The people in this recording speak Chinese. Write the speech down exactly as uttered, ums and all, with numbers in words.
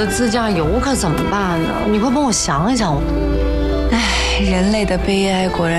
的自驾游可怎么办呢？你快帮我想一想。 唉，人类的悲哀果然